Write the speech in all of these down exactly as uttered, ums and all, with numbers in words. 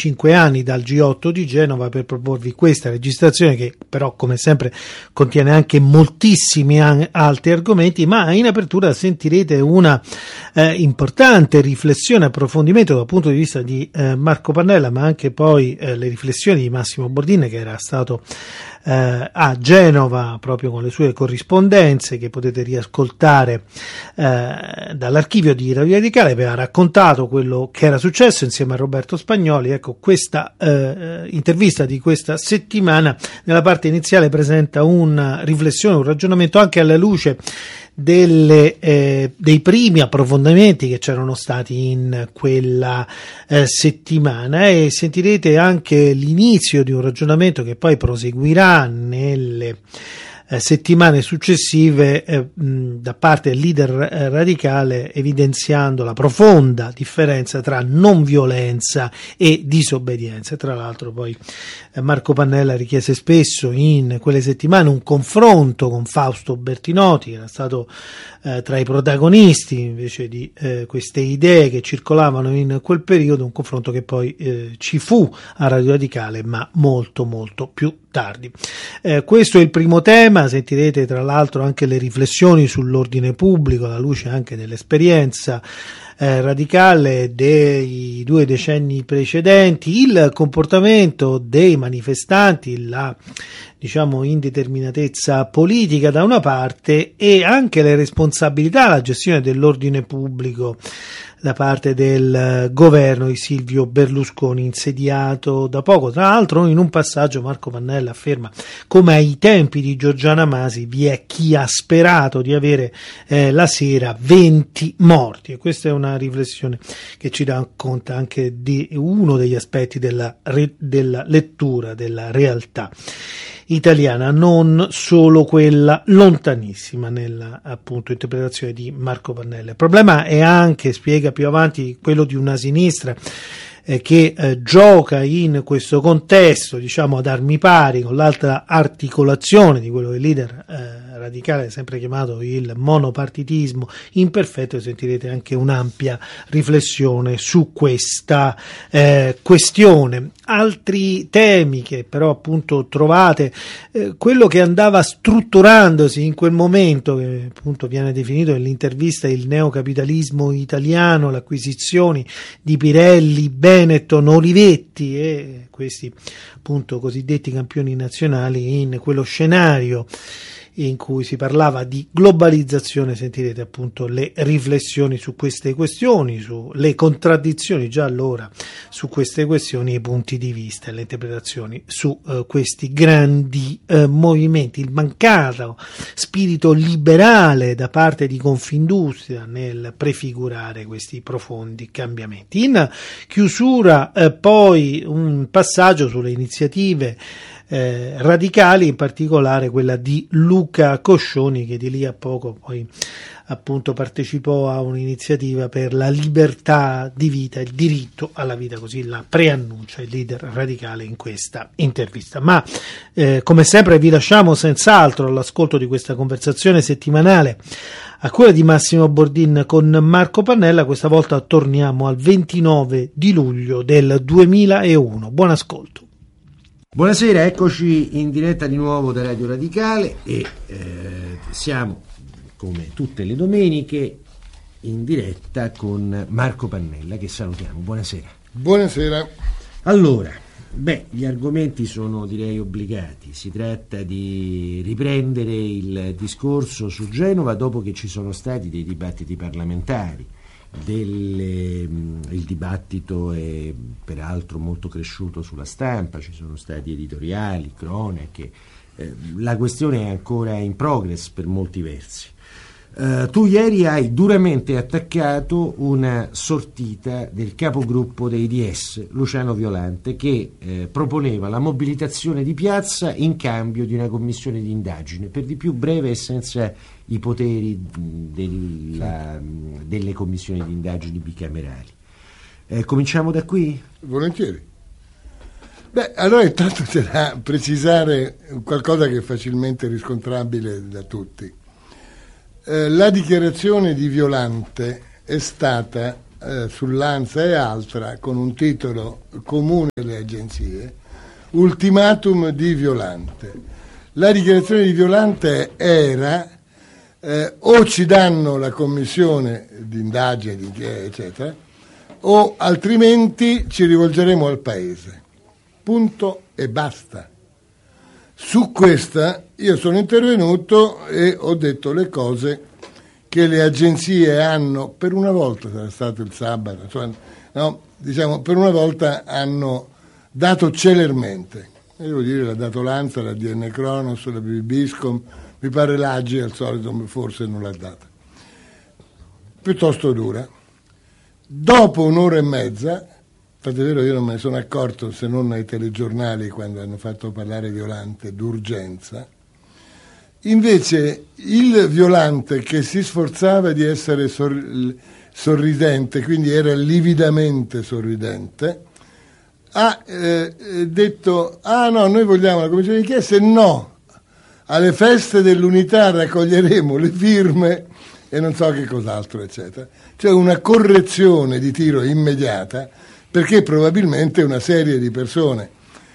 cinque anni dal G otto di Genova per proporvi questa registrazione, che però come sempre contiene anche moltissimi an- altri argomenti, ma in apertura sentirete una eh, importante riflessione, approfondimento dal punto di vista di eh, Marco Pannella, ma anche poi eh, le riflessioni di Massimo Bordin, che era stato eh, a Genova proprio con le sue corrispondenze, che potete riascoltare eh, dall'archivio di Radio Radicale. Aveva raccontato quello che era successo insieme a Roberto Spagnoli. Ecco, questa eh, intervista di questa settimana nella parte iniziale presenta una riflessione, un ragionamento anche alla luce delle, eh, dei primi approfondimenti che c'erano stati in quella eh, settimana, e sentirete anche l'inizio di un ragionamento che poi proseguirà nelle eh, settimane successive eh, mh, da parte del leader eh, radicale, evidenziando la profonda differenza tra non violenza e disobbedienza. Tra l'altro poi eh, Marco Pannella richiese spesso in quelle settimane un confronto con Fausto Bertinotti, che era stato eh, tra i protagonisti invece di eh, queste idee che circolavano in quel periodo, un confronto che poi eh, ci fu a Radio Radicale, ma molto molto più tardi. Eh, questo è il primo tema. Sentirete tra l'altro anche le riflessioni sull'ordine pubblico alla luce anche dell'esperienza eh, radicale dei due decenni precedenti, il comportamento dei manifestanti, la diciamo indeterminatezza politica da una parte, e anche le responsabilità, la gestione dell'ordine pubblico da parte del governo di Silvio Berlusconi, insediato da poco. Tra l'altro, in un passaggio Marco Pannella afferma come ai tempi di Giorgiana Masi vi è chi ha sperato di avere eh, la sera venti morti, e questa è una riflessione che ci racconta anche di uno degli aspetti della, re, della lettura della realtà italiana, non solo quella lontanissima nella appunto interpretazione di Marco Pannella. Il problema è anche, spiega più avanti, quello di una sinistra eh, che eh, gioca in questo contesto, diciamo ad armi pari, con l'altra articolazione di quello che il leader eh, radicale ha sempre chiamato il monopartitismo imperfetto, e sentirete anche un'ampia riflessione su questa eh, questione. Altri temi che però appunto trovate, eh, quello che andava strutturandosi in quel momento, che appunto viene definito nell'intervista il neocapitalismo italiano, le acquisizioni di Pirelli, Benetton, Olivetti e questi appunto cosiddetti campioni nazionali in quello scenario in cui si parlava di globalizzazione. Sentirete appunto le riflessioni su queste questioni, sulle contraddizioni già allora su queste questioni, i punti di vista e le interpretazioni su uh, questi grandi uh, movimenti, il mancato spirito liberale da parte di Confindustria nel prefigurare questi profondi cambiamenti. In chiusura uh, poi un passaggio sulle iniziative Eh, radicali, in particolare quella di Luca Coscioni, che di lì a poco poi appunto partecipò a un'iniziativa per la libertà di vita, il diritto alla vita, così la preannuncia il leader radicale in questa intervista. Ma eh, come sempre vi lasciamo senz'altro all'ascolto di questa conversazione settimanale a cura di Massimo Bordin con Marco Pannella. Questa volta torniamo al ventinove di luglio del duemilauno. Buon ascolto. Buonasera, eccoci in diretta di nuovo da Radio Radicale e eh, siamo, come tutte le domeniche, in diretta con Marco Pannella, che salutiamo. Buonasera. Buonasera. Allora, beh, gli argomenti sono direi obbligati. Si tratta di riprendere il discorso su Genova dopo che ci sono stati dei dibattiti parlamentari. Delle, il dibattito è peraltro molto cresciuto sulla stampa, ci sono stati editoriali, cronache, eh, la questione è ancora in progress per molti versi. Uh, tu ieri hai duramente attaccato una sortita del capogruppo dei D S, Luciano Violante, che eh, proponeva la mobilitazione di piazza in cambio di una commissione di indagine, per di più breve e senza i poteri della, delle commissioni di indagini bicamerali. Eh, cominciamo da qui? Volentieri. Beh, allora intanto c'è da precisare qualcosa che è facilmente riscontrabile da tutti. Eh, la dichiarazione di Violante è stata eh, sull'Ansa e altra con un titolo comune alle agenzie, Ultimatum di Violante. La dichiarazione di Violante era eh, o ci danno la commissione di indagine, di inchiesta, eccetera, o altrimenti ci rivolgeremo al Paese. Punto e basta. Su questa io sono intervenuto e ho detto le cose che le agenzie hanno, per una volta, sarà stato il sabato, cioè, no, diciamo, per una volta hanno dato celermente. E devo dire, l'ha dato l'Ansa, la D N Cronos, la Biscom, mi pare l'A G I al solito forse non l'ha data. Piuttosto dura. Dopo un'ora e mezza, infatti è vero, io non me ne sono accorto se non ai telegiornali quando hanno fatto parlare Violante d'urgenza, invece il Violante che si sforzava di essere sor- sorridente, quindi era lividamente sorridente, ha eh, detto, ah no, noi vogliamo la commissione di inchiesta, se no alle feste dell'unità raccoglieremo le firme e non so che cos'altro, eccetera. Cioè una correzione di tiro immediata, perché probabilmente una serie di persone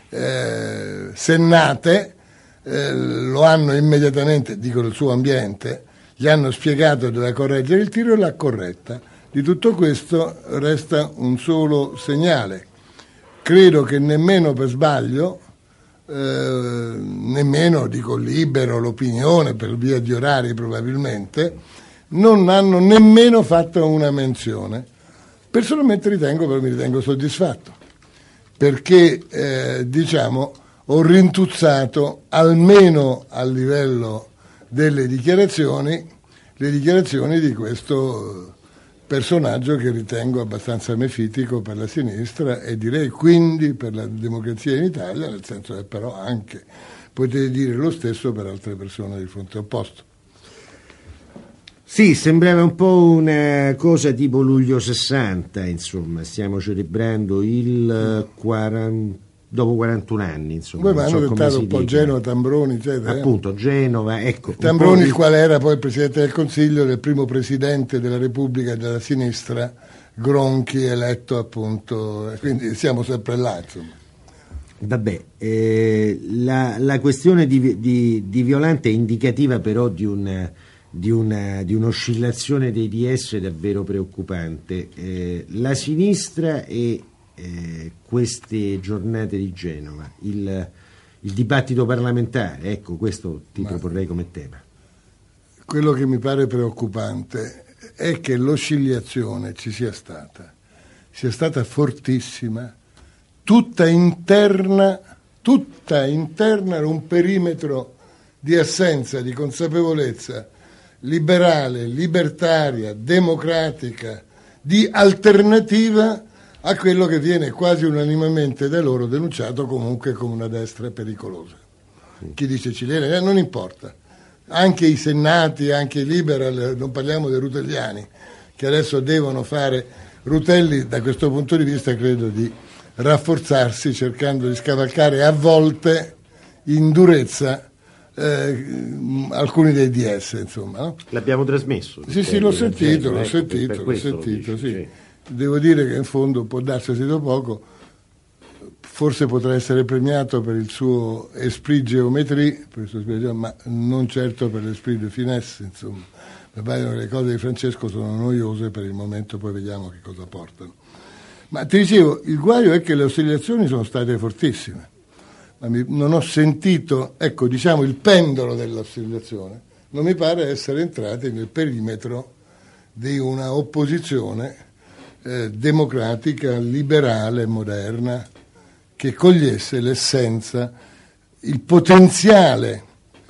eh, sennate eh, lo hanno immediatamente, dico il suo ambiente, gli hanno spiegato che doveva correggere il tiro e l'ha corretta. Di tutto questo resta un solo segnale. Credo che nemmeno per sbaglio, eh, nemmeno, dico libero, l'opinione, per via di orari probabilmente, non hanno nemmeno fatto una menzione. Personalmente ritengo, però mi ritengo soddisfatto, perché eh, diciamo ho rintuzzato almeno a livello delle dichiarazioni, le dichiarazioni di questo personaggio che ritengo abbastanza mefitico per la sinistra e direi quindi per la democrazia in Italia, nel senso che però anche potete dire lo stesso per altre persone di fronte opposto. Sì, sembrava un po' una cosa tipo luglio sessanta, insomma, stiamo celebrando il quaranta, dopo quarantuno anni, insomma. Poi mi hanno so dettato un po' Genova, Tambroni, eccetera. Appunto, Genova, ecco. Tambroni, di... il quale era poi il Presidente del Consiglio del primo Presidente della Repubblica della sinistra, Gronchi, eletto appunto, quindi siamo sempre là, insomma. Vabbè, eh, la, la questione di, di, di Violante è indicativa però di un... Di, una, di un'oscillazione dei D S davvero preoccupante. Eh, la sinistra e eh, queste giornate di Genova, il, il dibattito parlamentare, ecco, questo ti Ma proporrei come tema. Quello che mi pare preoccupante è che l'oscillazione ci sia stata, sia stata fortissima, tutta interna, tutta interna era un perimetro di assenza, di consapevolezza liberale, libertaria, democratica, di alternativa a quello che viene quasi unanimemente da loro denunciato comunque come una destra pericolosa. Chi dice cilena, non importa, anche i sennati, anche i liberal, non parliamo dei rutelliani, che adesso devono fare, Rutelli da questo punto di vista credo di rafforzarsi cercando di scavalcare a volte in durezza Eh, alcuni dei D S, insomma, no? L'abbiamo trasmesso. Sì, sì, l'ho sentito, l'ho sentito, l'ho sentito, sì. Sì. Devo dire che in fondo può darsi sentito poco, forse potrà essere premiato per il suo esprit geometrie, per il suo, ma non certo per l'esprit de finesse, insomma. Mi pare che le cose di Francesco sono noiose per il momento, poi vediamo che cosa portano. Ma ti dicevo, il guaio è che le oscillazioni sono state fortissime. Ma mi, non ho sentito, ecco, diciamo, il pendolo dell'oscillazione, non mi pare essere entrati nel perimetro di una opposizione eh, democratica, liberale, moderna, che cogliesse l'essenza, il potenziale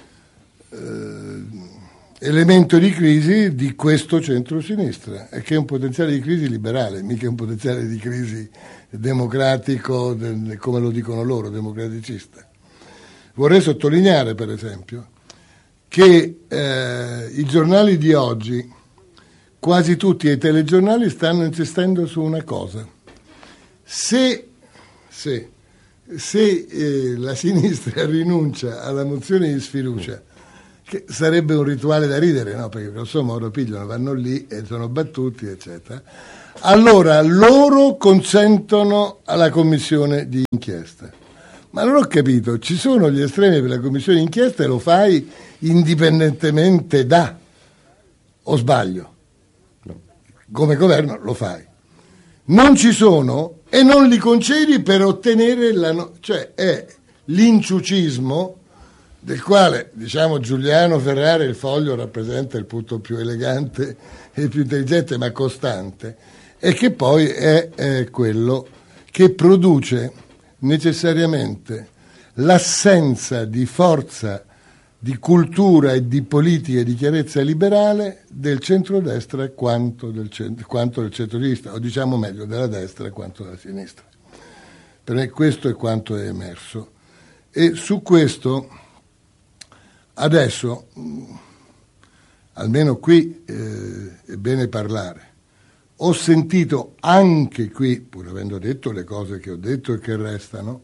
eh, elemento di crisi di questo centro-sinistra, e che è un potenziale di crisi liberale, mica un potenziale di crisi democratico, come lo dicono loro, democraticista. Vorrei sottolineare, per esempio, che eh, i giornali di oggi, quasi tutti i telegiornali, stanno insistendo su una cosa. Se, se, se eh, la sinistra rinuncia alla mozione di sfiducia, che sarebbe un rituale da ridere, no? Perché grosso modo pigliano, vanno lì e sono battuti, eccetera. allora loro consentono alla commissione di inchiesta. Ma non ho capito, ci sono gli estremi per la commissione di inchiesta e lo fai indipendentemente da, o sbaglio? No. Come governo lo fai. Non ci sono e non li concedi per ottenere la... No- cioè è l'inciucismo del quale, diciamo, Giuliano Ferrari, il Foglio rappresenta il punto più elegante e più intelligente ma costante, e che poi è, è quello che produce necessariamente l'assenza di forza, di cultura e di politica e di chiarezza liberale del centrodestra quanto del, cent- quanto del centrodestra, o diciamo meglio della destra quanto della sinistra. Per me questo è quanto è emerso. E su questo adesso, mh, almeno qui eh, è bene parlare. Ho sentito anche qui, pur avendo detto le cose che ho detto e che restano,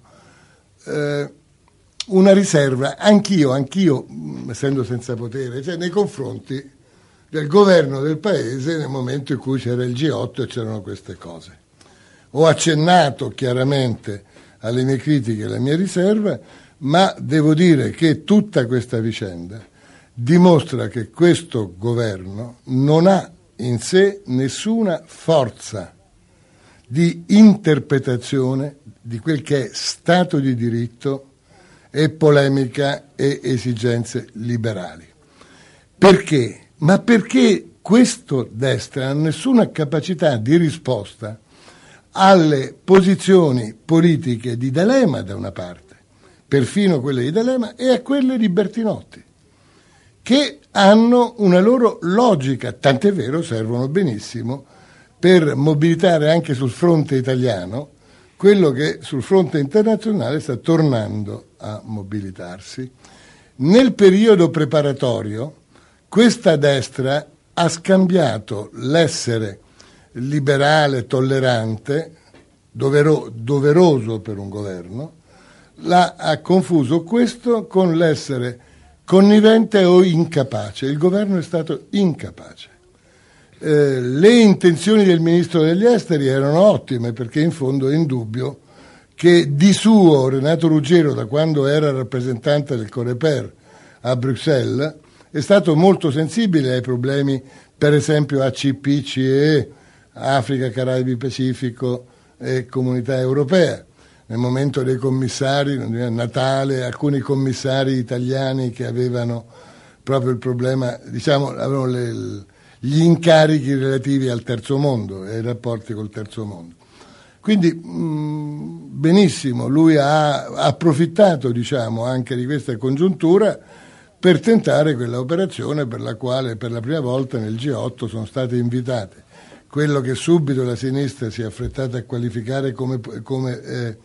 eh, una riserva, anch'io, anch'io, essendo senza potere, cioè nei confronti del governo del paese nel momento in cui c'era il G otto e c'erano queste cose. Ho accennato chiaramente alle mie critiche e alla mia riserva, ma devo dire che tutta questa vicenda dimostra che questo governo non ha in sé nessuna forza di interpretazione di quel che è Stato di diritto e polemica e esigenze liberali. Perché? Ma perché questo destra non ha nessuna capacità di risposta alle posizioni politiche di D'Alema da una parte, perfino quelle di D'Alema, e a quelle di Bertinotti, che hanno una loro logica, tant'è vero servono benissimo per mobilitare anche sul fronte italiano quello che sul fronte internazionale sta tornando a mobilitarsi. Nel periodo preparatorio questa destra ha scambiato l'essere liberale, tollerante, dovero, doveroso per un governo, l'ha, ha confuso questo con l'essere connivente o incapace. Il governo è stato incapace. Eh, le intenzioni del ministro degli esteri erano ottime, perché in fondo è indubbio che di suo Renato Ruggiero, da quando era rappresentante del Coreper a Bruxelles, è stato molto sensibile ai problemi, per esempio A C P, C E E, Africa, Caraibi, Pacifico e Comunità Europea. Nel momento dei commissari, a Natale, alcuni commissari italiani che avevano proprio il problema, diciamo, avevano le, gli incarichi relativi al terzo mondo e ai rapporti col terzo mondo. Quindi mh, benissimo, lui ha approfittato, diciamo, anche di questa congiuntura per tentare quella operazione per la quale per la prima volta nel G otto sono state invitate quello che subito la sinistra si è affrettata a qualificare come, come, eh,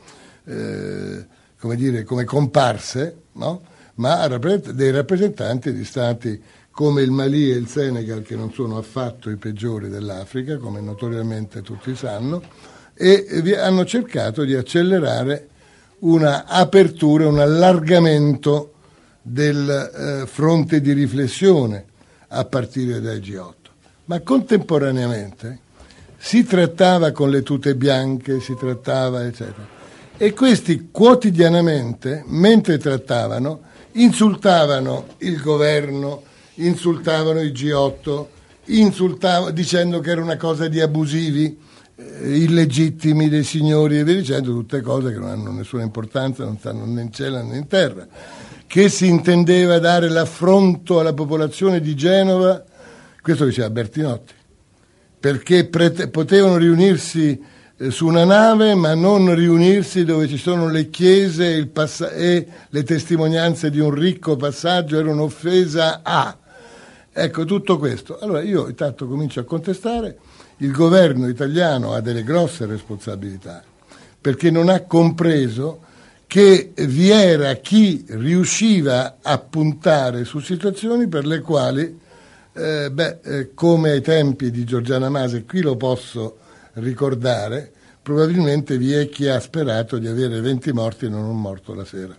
eh, come, dire, come comparse, no? Ma dei rappresentanti di stati come il Mali e il Senegal, che non sono affatto i peggiori dell'Africa, come notoriamente tutti sanno, e hanno cercato di accelerare una apertura, un allargamento del eh, fronte di riflessione a partire dai G otto. Ma contemporaneamente si trattava con le tute bianche, si trattava eccetera, e questi quotidianamente, mentre trattavano, insultavano il governo, insultavano il G otto, insultavano dicendo che era una cosa di abusivi, eh, illegittimi dei signori e via dicendo, tutte cose che non hanno nessuna importanza, non stanno né in cielo né in terra, che si intendeva dare l'affronto alla popolazione di Genova. Questo diceva Bertinotti, perché prete- potevano riunirsi eh, su una nave, ma non riunirsi dove ci sono le chiese e, il passa- e le testimonianze di un ricco passaggio, era un'offesa a... Ecco, tutto questo. Allora io intanto comincio a contestare, il governo italiano ha delle grosse responsabilità, perché non ha compreso che vi era chi riusciva a puntare su situazioni per le quali Eh, beh, eh, come ai tempi di Giorgiana Mase, qui lo posso ricordare, probabilmente vi è chi ha sperato di avere venti morti e non un morto la sera.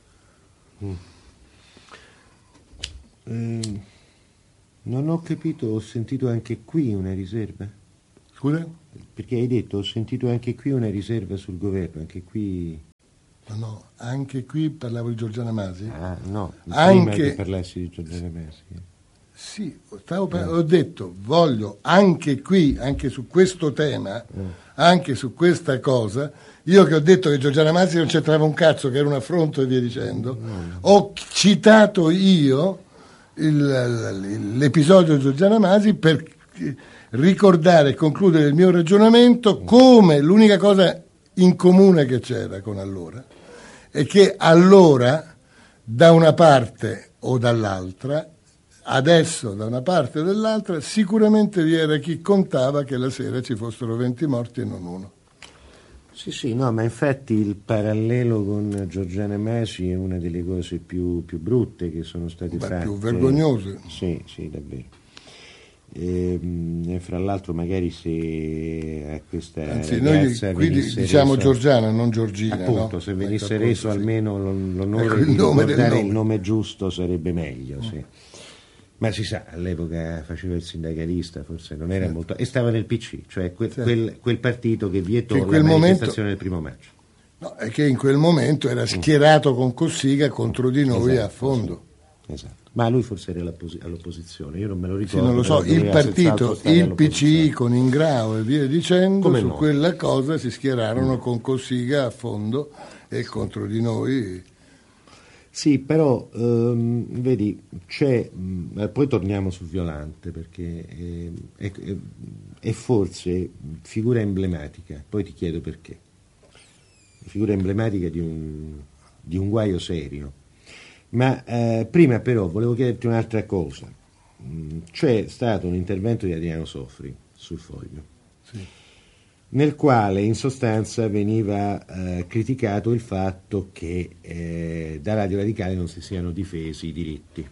Mm. Eh, non ho capito, ho sentito anche qui una riserva. Scusa? perché hai detto, ho sentito anche qui una riserva sul governo, anche qui... No, no, anche qui parlavo di Giorgiana Masi. Ah, no, anche... prima che parlassi di Giorgiana Masi. Sì, stavo par- ho detto, voglio anche qui, anche su questo tema, eh. anche su questa cosa, io che ho detto che Giorgiana Masi non c'entrava un cazzo, che era un affronto e via dicendo, mm. ho citato io il, l'episodio di Giorgiana Masi per ricordare e concludere il mio ragionamento come l'unica cosa in comune che c'era con allora è che allora da una parte o dall'altra, adesso da una parte o dall'altra, sicuramente vi era chi contava che la sera ci fossero venti morti e non uno. Sì, sì, no, ma infatti il parallelo con Giorgiana Masi è una delle cose più, più brutte che sono state Beh, fatte. più vergognose. Sì, sì, davvero. E, e fra l'altro magari se a questa Anzi, ragazza noi qui venisse diciamo reso, Giorgiana, non Giorgina, appunto, no? se venisse ecco, reso appunto, almeno sì. l'onore ecco, il di nome ricordare nome. il nome giusto sarebbe meglio, sì. Ma si sa, all'epoca faceva il sindacalista, forse non era sì. molto... e stava nel P C, cioè quel, sì. quel, quel partito che vietò che la manifestazione momento... del primo maggio. No, è che in quel momento era schierato con Cossiga contro di noi esatto, a fondo. Sì. Esatto. Ma lui forse era all'opposizione, io non me lo ricordo. Sì, non lo so, il partito, il P C I con Ingrao e via dicendo, come su no? quella cosa si schierarono mm. con Cossiga a fondo e contro di noi... Sì, però ehm, vedi, c'è, mh, poi torniamo su Violante perché è, è, è forse figura emblematica, poi ti chiedo perché, figura emblematica di un, di un guaio serio, ma eh, prima però volevo chiederti un'altra cosa, mh, c'è stato un intervento di Adriano Sofri sul Foglio. Sì. Nel quale in sostanza veniva eh, criticato il fatto che eh, da Radio Radicale non si siano difesi i diritti.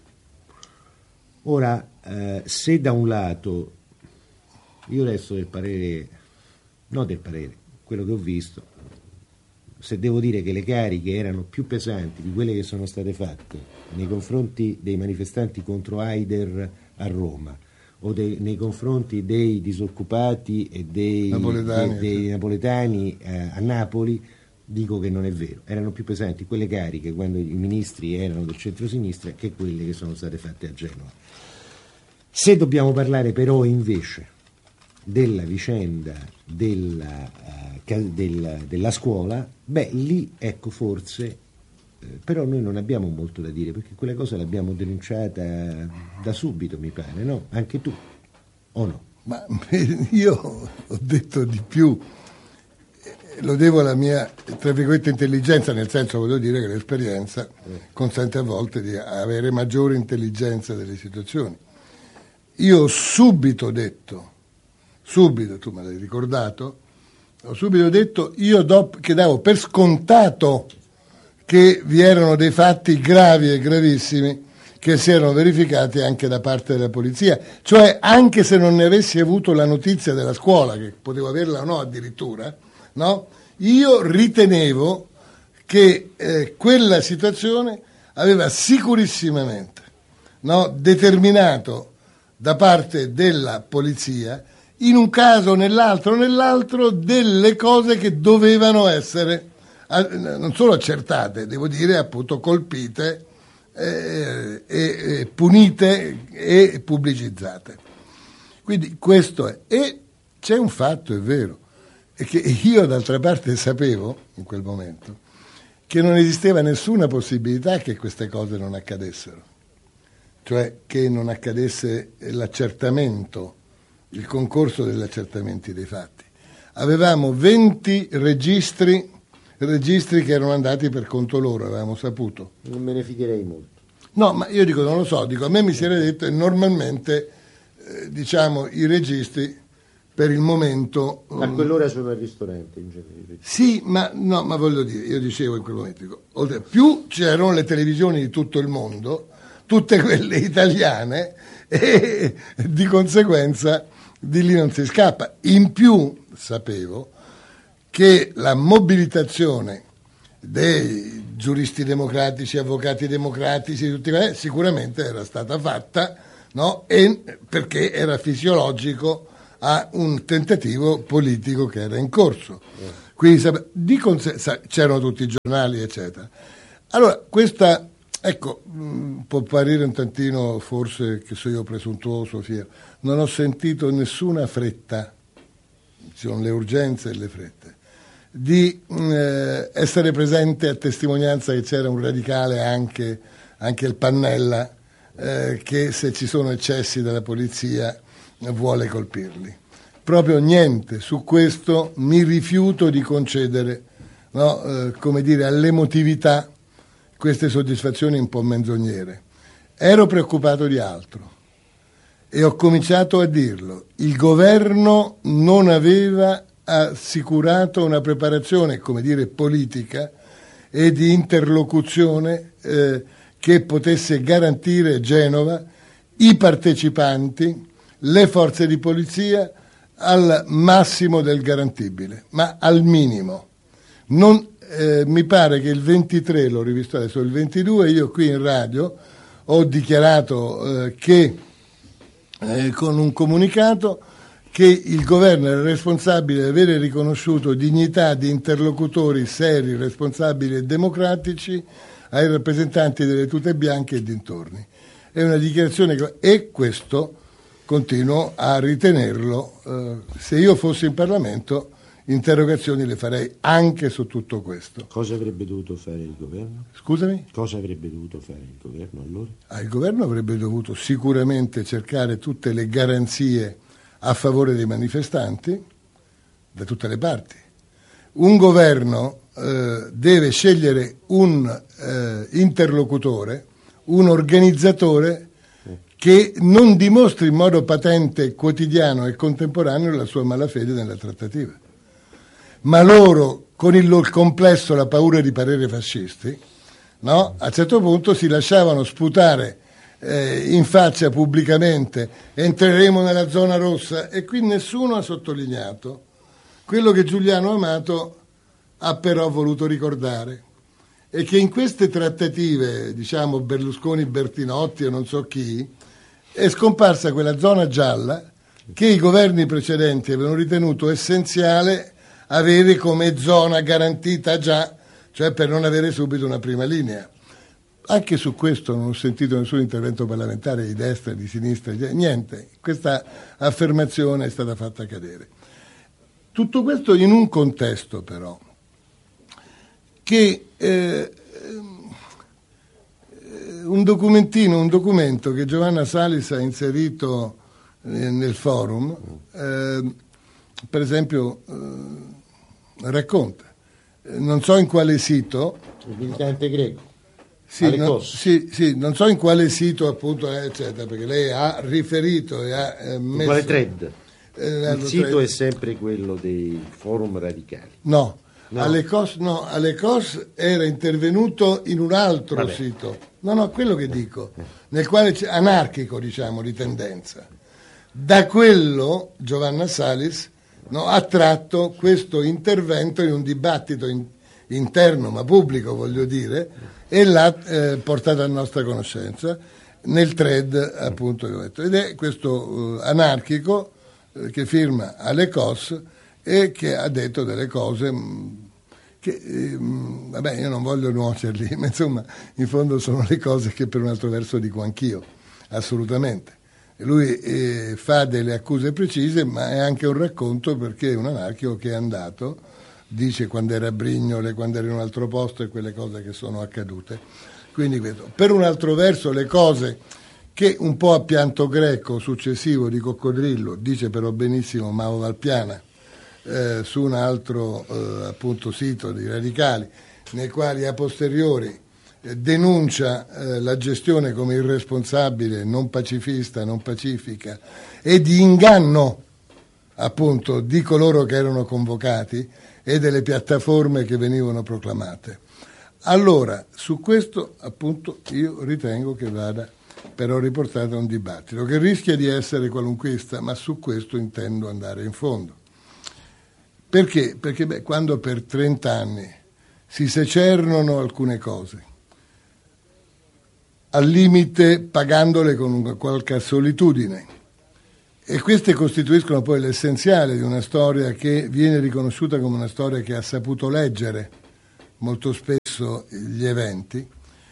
Ora, eh, se da un lato, io resto del parere, no del parere, quello che ho visto, se devo dire che le cariche erano più pesanti di quelle che sono state fatte nei confronti dei manifestanti contro Haider a Roma, o dei, nei confronti dei disoccupati e dei napoletani, dei, dei napoletani eh, a Napoli, dico che non è vero. Erano più pesanti quelle cariche quando i ministri erano del centro-sinistra che quelle che sono state fatte a Genova. Se dobbiamo parlare però invece della vicenda della, uh, della, della scuola, beh lì ecco forse però noi non abbiamo molto da dire perché quella cosa l'abbiamo denunciata da subito, mi pare, no? Anche tu, o no? Ma io ho detto di più, lo devo alla mia, tra virgolette, intelligenza, nel senso, voglio dire che l'esperienza consente a volte di avere maggiore intelligenza delle situazioni. Io ho subito detto, subito, tu me l'hai ricordato, ho subito detto, io dopo, che davo per scontato che vi erano dei fatti gravi e gravissimi che si erano verificati anche da parte della polizia, cioè anche se non ne avessi avuto la notizia della scuola, che potevo averla o no addirittura, no? Io ritenevo che eh, quella situazione aveva sicurissimamente, no, determinato da parte della polizia, in un caso o nell'altro o nell'altro, delle cose che dovevano essere non solo accertate, devo dire appunto colpite eh, e, e punite e pubblicizzate. Quindi questo è. E c'è un fatto, è vero, è che io d'altra parte sapevo in quel momento che non esisteva nessuna possibilità che queste cose non accadessero, cioè che non accadesse l'accertamento, il concorso degli accertamenti dei fatti. Avevamo venti registri registri che erano andati per conto loro, avevamo saputo. Non me ne fiderei molto. No, ma io dico, non lo so, dico, a me mi si era detto, e normalmente, eh, diciamo, i registri per il momento... A quell'ora sono al ristorante, in genere. Sì, ma, no, ma voglio dire, io dicevo in quel momento, dico, oltre, più c'erano le televisioni di tutto il mondo, tutte quelle italiane, e di conseguenza di lì non si scappa. In più, sapevo, che la mobilitazione dei giuristi democratici, avvocati democratici, tutti, sicuramente era stata fatta, no? E perché era fisiologico a un tentativo politico che era in corso. Quindi di conse- c'erano tutti i giornali, eccetera. Allora, questa, ecco, mh, può parere un tantino, forse, che so io presuntuoso, fiero. Non ho sentito nessuna fretta, ci sono le urgenze e le frette, di eh, essere presente a testimonianza che c'era un radicale, anche, anche il Pannella, eh, che se ci sono eccessi della polizia vuole colpirli. Proprio niente, su questo mi rifiuto di concedere, no, eh, come dire, all'emotività queste soddisfazioni un po' menzognere. Ero preoccupato di altro e ho cominciato a dirlo. Il governo non aveva assicurato una preparazione, come dire, politica e di interlocuzione eh, che potesse garantire Genova, i partecipanti, le forze di polizia, al massimo del garantibile, ma al minimo. Non, eh, mi pare che il ventitré, l'ho rivisto adesso, il ventidue, io qui in radio ho dichiarato eh, che eh, con un comunicato che il governo era responsabile di avere riconosciuto dignità di interlocutori seri, responsabili e democratici ai rappresentanti delle tute bianche e dintorni. È una dichiarazione che, e questo continuo a ritenerlo. Eh, se io fossi in Parlamento, interrogazioni le farei anche su tutto questo. Cosa avrebbe dovuto fare il governo? Scusami? Cosa avrebbe dovuto fare il governo allora? Ah, il governo avrebbe dovuto sicuramente cercare tutte le garanzie a favore dei manifestanti da tutte le parti. Un governo eh, deve scegliere un eh, interlocutore, un organizzatore che non dimostri in modo patente, quotidiano e contemporaneo la sua malafede nella trattativa. Ma loro, con il loro complesso, la paura di parere fascisti, no? A un certo punto si lasciavano sputare eh, in faccia pubblicamente: entreremo nella zona rossa, e qui nessuno ha sottolineato quello che Giuliano Amato ha però voluto ricordare, e che in queste trattative, diciamo Berlusconi-Bertinotti o non so chi, è scomparsa quella zona gialla che i governi precedenti avevano ritenuto essenziale avere come zona garantita già, cioè per non avere subito una prima linea. Anche su questo non ho sentito nessun intervento parlamentare di destra, di sinistra, niente. Questa affermazione è stata fatta cadere. Tutto questo in un contesto però che eh, un documentino, un documento che Giovanna Salis ha inserito eh, nel forum, eh, per esempio eh, racconta, eh, non so in quale sito, il militante greco, sì, no, sì, sì, non so in quale sito appunto, eh, eccetera, perché lei ha riferito e ha eh, messo... In quale thread? Eh, il sito thread. È sempre quello dei forum radicali. No. No. Alecos, no, Alecos era intervenuto in un altro Vabbè. sito, no, no, quello che dico, nel quale c'è anarchico, diciamo, di tendenza. Da quello Giovanna Salis, no, ha tratto questo intervento in un dibattito in, interno, ma pubblico, voglio dire, e l'ha eh, portato a nostra conoscenza nel thread, appunto, che ho detto. Ed è questo eh, anarchico eh, che firma Alecos e che ha detto delle cose che, eh, vabbè, io non voglio nuocergli, ma insomma, in fondo sono le cose che per un altro verso dico anch'io, assolutamente. Lui eh, fa delle accuse precise, ma è anche un racconto, perché è un anarchico che è andato, dice quando era a Brignole, quando era in un altro posto e quelle cose che sono accadute. Quindi questo. Per un altro verso le cose che un po' a pianto greco successivo di Coccodrillo, dice però benissimo Mao Valpiana, Eh, su un altro eh, appunto sito di radicali, nei quali a posteriori eh, denuncia eh, la gestione come irresponsabile, non pacifista, non pacifica e di inganno appunto di coloro che erano convocati e delle piattaforme che venivano proclamate. Allora, su questo appunto io ritengo che vada però riportato a un dibattito che rischia di essere qualunquista, ma su questo intendo andare in fondo. Perché? Perché beh, quando per trent'anni si secernono alcune cose, al limite pagandole con una qualche solitudine, E queste costituiscono poi l'essenziale di una storia che viene riconosciuta come una storia che ha saputo leggere molto spesso gli eventi.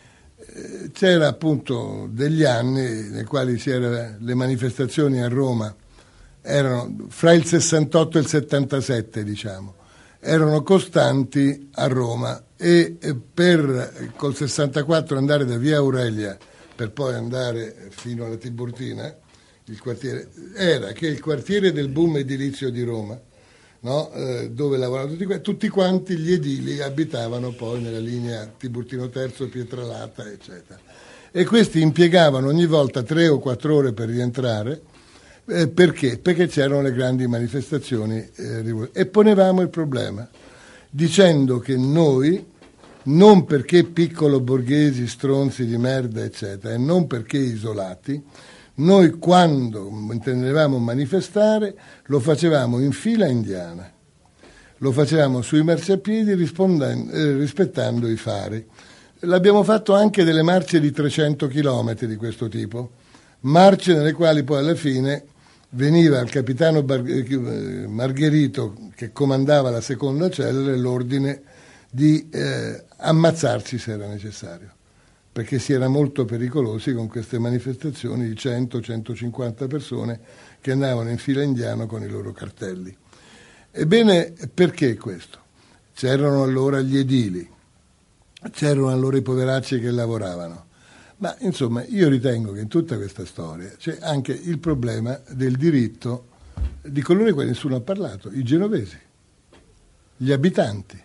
C'era appunto degli anni nei quali c'era, le manifestazioni a Roma erano fra il sessantotto e il settantasette, diciamo, erano costanti a Roma, e per col sessantaquattro andare da via Aurelia per poi andare fino alla Tiburtina, il quartiere era che il quartiere del boom edilizio di Roma, no? eh, dove lavoravano tutti, tutti quanti gli edili abitavano poi nella linea Tiburtino Terzo, Pietralata, eccetera, e questi impiegavano ogni volta tre o quattro ore per rientrare. Eh, perché? Perché c'erano le grandi manifestazioni eh, e ponevamo il problema dicendo che noi, non perché piccolo borghesi, stronzi di merda, eccetera, e non perché isolati, noi quando intendevamo manifestare lo facevamo in fila indiana, lo facevamo sui marciapiedi eh, rispettando i fari. L'abbiamo fatto anche delle marce di trecento chilometri di questo tipo, marce nelle quali poi alla fine veniva il capitano Bar- Margherito, che comandava la seconda cellula, l'ordine di eh, ammazzarci se era necessario, perché si era molto pericolosi con queste manifestazioni di cento centocinquanta persone che andavano in fila indiano con i loro cartelli. Ebbene, perché questo? C'erano allora gli edili, c'erano allora i poveracci che lavoravano. Ma insomma, io ritengo che in tutta questa storia c'è anche il problema del diritto di coloro di cui nessuno ha parlato, i genovesi, gli abitanti.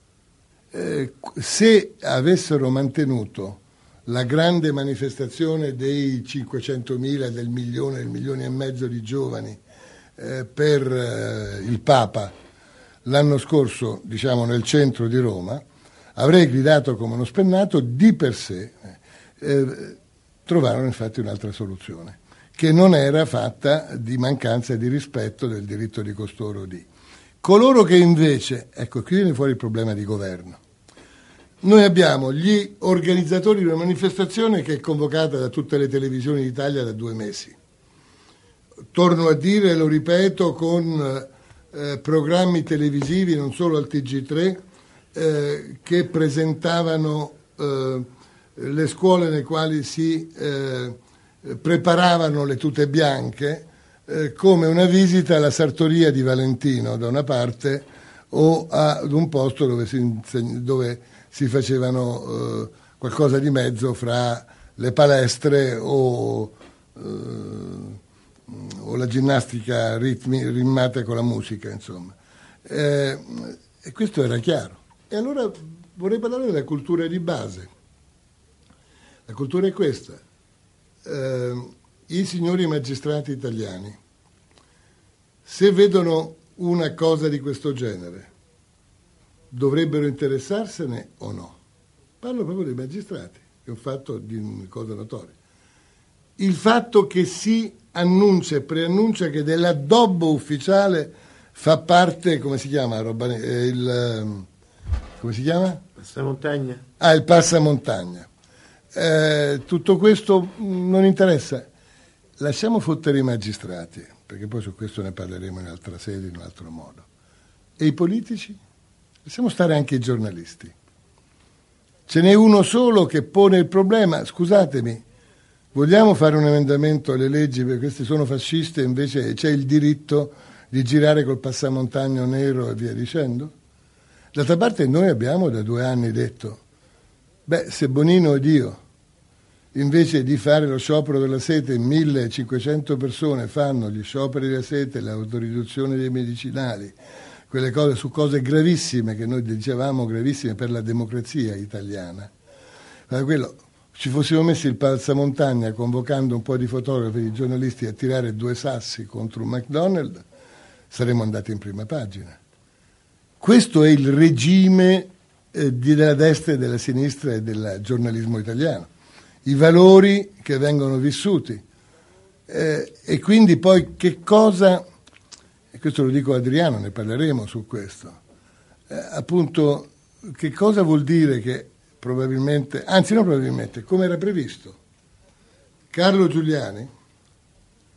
Eh, se avessero mantenuto la grande manifestazione dei cinquecentomila, del milione, del milione e mezzo di giovani eh, per eh, il Papa l'anno scorso, diciamo nel centro di Roma, avrei gridato come uno spennato. Di per sé eh, trovarono infatti un'altra soluzione, che non era fatta di mancanza di rispetto del diritto di costoro di coloro che invece, ecco qui viene fuori il problema di governo. Noi abbiamo gli organizzatori di una manifestazione che è convocata da tutte le televisioni d'Italia da due mesi. Torno a dire, lo ripeto, con eh, programmi televisivi, non solo al T G tre, eh, che presentavano eh, le scuole nelle quali si eh, preparavano le tute bianche eh, come una visita alla sartoria di Valentino da una parte, o ad un posto dove si, inseg- dove si facevano eh, qualcosa di mezzo fra le palestre o, eh, o la ginnastica ritmi, rimmata con la musica, insomma. Eh, e questo era chiaro. E allora vorrei parlare della cultura di base. La cultura è questa. Eh, I signori magistrati italiani, se vedono una cosa di questo genere, dovrebbero interessarsene o no? Parlo proprio dei magistrati, che è un fatto di una cosa notoria. Il fatto che si annuncia e preannuncia che dell'addobbo ufficiale fa parte, come si chiama, roba, eh, il, come si chiama? Passamontagna. Ah, il passamontagna. Eh, tutto questo non interessa. Lasciamo fottere i magistrati, perché poi su questo ne parleremo in altra sede, in un altro modo. E i politici? Lasciamo stare anche i giornalisti. Ce n'è uno solo che pone il problema. Scusatemi, vogliamo fare un emendamento alle leggi perché questi sono fascisti e invece c'è il diritto di girare col passamontagno nero e via dicendo? D'altra parte noi abbiamo da due anni detto, beh, se Bonino ed io, invece di fare lo sciopero della sete, millecinquecento persone fanno gli scioperi della sete, l'autoriduzione dei medicinali, quelle cose su cose gravissime che noi dicevamo gravissime per la democrazia italiana. Ma quello, ci fossimo messi il passamontagna convocando un po' di fotografi e di giornalisti a tirare due sassi contro un McDonald's, saremmo andati in prima pagina. Questo è il regime eh, della destra e della sinistra e del giornalismo italiano. I valori che vengono vissuti. Eh, e quindi poi che cosa... E questo lo dico a Adriano, ne parleremo su questo, eh, appunto che cosa vuol dire che probabilmente, anzi non probabilmente, come era previsto, Carlo Giuliani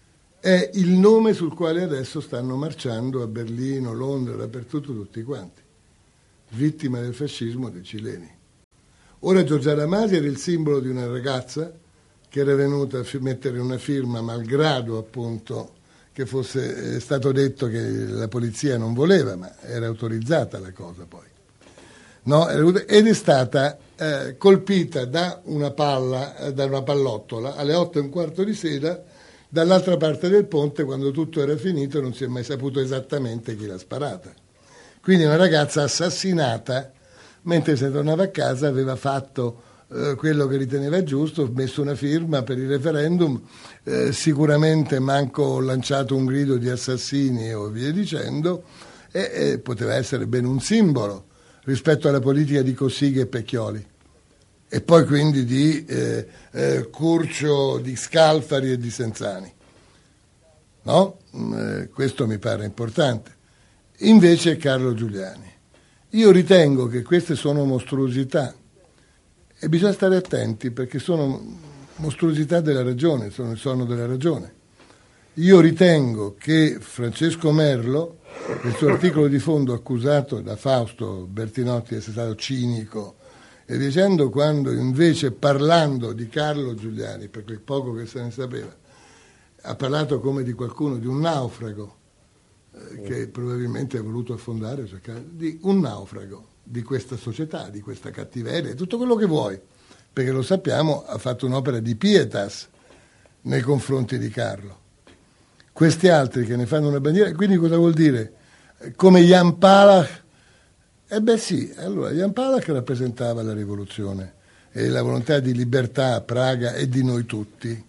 è il nome sul quale adesso stanno marciando a Berlino, Londra, dappertutto tutti quanti. Vittima del fascismo dei cileni. Ora Giorgia Ramasi era il simbolo di una ragazza che era venuta a mettere una firma malgrado appunto che fosse stato detto che la polizia non voleva, ma era autorizzata la cosa poi. No, ed è stata eh, colpita da una palla, eh, da una pallottola alle otto e un quarto di sera dall'altra parte del ponte, quando tutto era finito e non si è mai saputo esattamente chi l'ha sparata. Quindi una ragazza assassinata mentre se tornava a casa aveva fatto eh, quello che riteneva giusto, messo una firma per il referendum, eh, sicuramente manco lanciato un grido di assassini o via dicendo, e, e poteva essere ben un simbolo rispetto alla politica di Cossiga e Pecchioli, e poi quindi di eh, eh, Curcio, di Scalfari e di Senzani. No? Eh, questo mi pare importante. Invece Carlo Giuliani. Io ritengo che queste sono mostruosità e bisogna stare attenti perché sono mostruosità della ragione, sono il sonno della ragione. Io ritengo che Francesco Merlo, nel suo articolo di fondo accusato da Fausto Bertinotti di essere stato cinico e dicendo, quando invece parlando di Carlo Giuliani, per quel poco che se ne sapeva, ha parlato come di qualcuno, di un naufrago, eh, che probabilmente ha voluto affondare, cioè, di un naufrago di questa società, di questa cattiveria, tutto quello che vuoi, perché lo sappiamo, ha fatto un'opera di pietas nei confronti di Carlo. Questi altri che ne fanno una bandiera, quindi cosa vuol dire? Come Jan Palach? Eh beh sì, allora Jan Palach rappresentava la rivoluzione e la volontà di libertà a Praga e di noi tutti.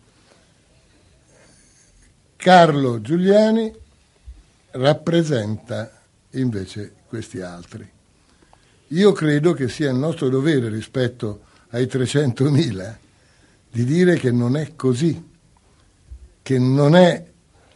Carlo Giuliani rappresenta invece questi altri. Io credo che sia il nostro dovere rispetto ai trecentomila di dire che non è così, che non è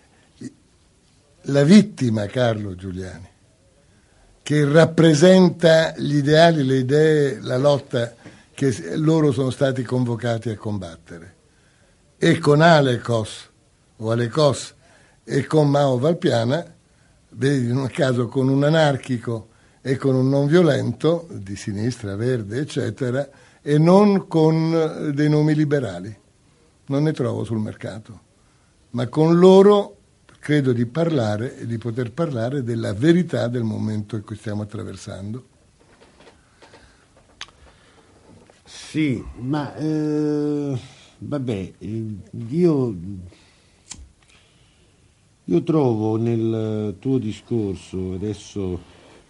la vittima Carlo Giuliani, che rappresenta gli ideali, le idee, la lotta che loro sono stati convocati a combattere. E con Alekos o Alekos e con Mao Valpiana, vedi, in un caso con un anarchico e con un non violento, di sinistra, verde, eccetera, e non con dei nomi liberali. Non ne trovo sul mercato. Ma con loro credo di parlare e di poter parlare della verità del momento in cui stiamo attraversando. Sì, ma eh, vabbè, io, io trovo nel tuo discorso, adesso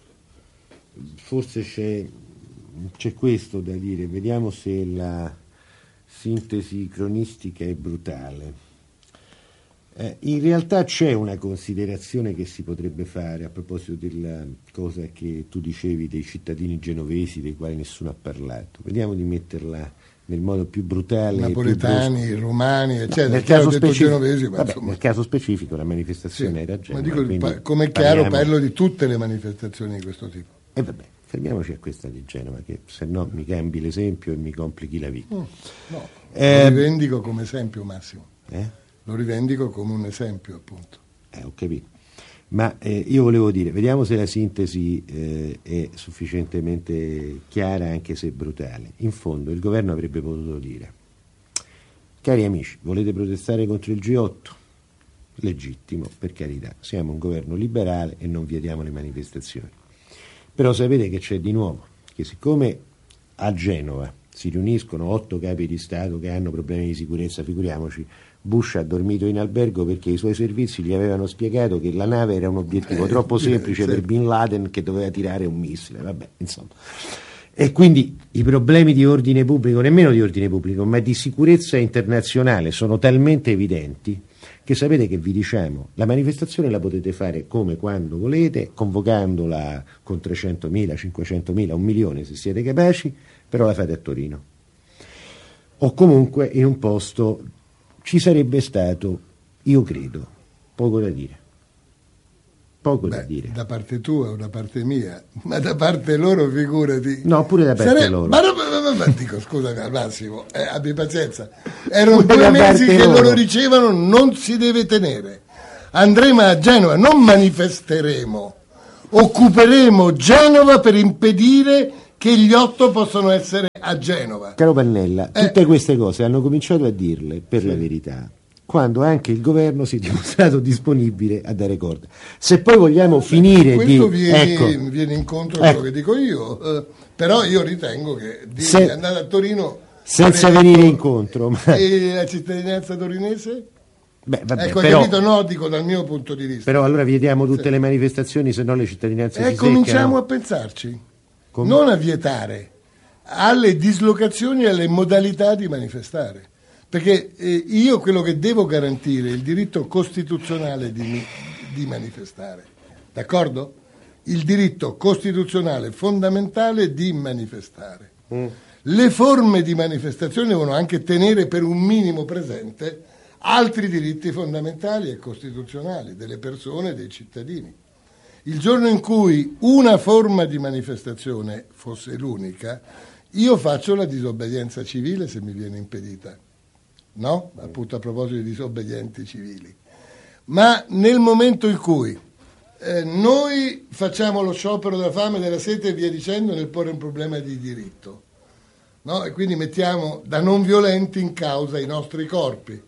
forse c'è, c'è questo da dire, vediamo se la sintesi cronistica è brutale. Eh, in realtà c'è una considerazione che si potrebbe fare a proposito della cosa che tu dicevi dei cittadini genovesi dei quali nessuno ha parlato. Vediamo di metterla nel modo più brutale. Napoletani, più romani, eccetera. No, nel, caso detto genovesi, ma vabbè, nel caso specifico la manifestazione sì, era a Genova. Ma dico, pa- come è chiaro, parliamo... parlo di tutte le manifestazioni di questo tipo. E vabbè, fermiamoci a questa di Genova, che se no mi cambi l'esempio e mi complichi la vita. Mm, no, eh, lo rivendico come esempio, Massimo. Eh? Lo rivendico come un esempio, appunto. Eh, ho capito. Ma eh, io volevo dire, vediamo se la sintesi eh, è sufficientemente chiara, anche se brutale. In fondo il governo avrebbe potuto dire: cari amici, volete protestare contro il G otto? Legittimo, per carità, siamo un governo liberale e non vietiamo le manifestazioni. Però sapete che c'è di nuovo? Che siccome a Genova si riuniscono otto capi di Stato che hanno problemi di sicurezza, figuriamoci, Bush ha dormito in albergo perché i suoi servizi gli avevano spiegato che la nave era un obiettivo eh, troppo semplice eh, per Bin Laden, che doveva tirare un missile, vabbè, insomma. E quindi i problemi di ordine pubblico, nemmeno di ordine pubblico, ma di sicurezza internazionale sono talmente evidenti che sapete che vi diciamo, la manifestazione la potete fare come, quando volete, convocandola con trecentomila, cinquecentomila, un milione se siete capaci, però la fate a Torino. O comunque in un posto. Ci sarebbe stato, io credo, poco da dire. Poco Beh, da dire. Da parte tua o da parte mia, ma da parte loro figurati. No, pure da parte Sare... loro. Ma, ma, ma, ma dico, scusa Massimo, eh, abbi pazienza. Erano due mesi che loro. loro dicevano non si deve tenere. andremo a Genova, non manifesteremo, occuperemo Genova per impedire che gli otto possano essere a Genova. Caro Pannella, tutte eh, queste cose hanno cominciato a dirle, per sì. la verità, quando anche il governo si è dimostrato disponibile a dare corda. Se poi vogliamo finire questo di... viene, ecco, viene incontro a quello ecco. che dico io, eh, però io ritengo che di Se, andare a Torino... senza venire incontro... Ma... E la cittadinanza torinese? Beh, vabbè, ecco, però, capito? No, dico dal mio punto di vista. Però allora vietiamo tutte sì. le manifestazioni, se no le cittadinanze e si cominciamo seccano. a pensarci, Com- non a vietare, alle dislocazioni e alle modalità di manifestare. Perché eh, io quello che devo garantire è il diritto costituzionale di, di manifestare, d'accordo? Il diritto costituzionale fondamentale di manifestare. Mm. Le forme di manifestazione devono anche tenere per un minimo presente altri diritti fondamentali e costituzionali delle persone e dei cittadini. Il giorno in cui una forma di manifestazione fosse l'unica, io faccio la disobbedienza civile se mi viene impedita. No? Appunto a proposito di disobbedienti civili. Ma nel momento in cui eh, noi facciamo lo sciopero della fame, della sete e via dicendo nel porre un problema di diritto, no? E quindi mettiamo da non violenti in causa i nostri corpi,